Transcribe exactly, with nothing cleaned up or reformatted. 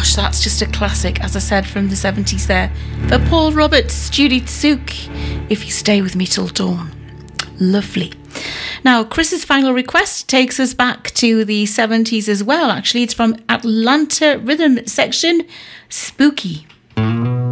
gosh, that's just a classic, as I said, from the seventies there. For Paul Roberts, Judy Tsook, If You Stay With Me Till Dawn. Lovely. Now, Chris's final request takes us back to the seventies as well. Actually, it's from Atlanta Rhythm Section, Spooky.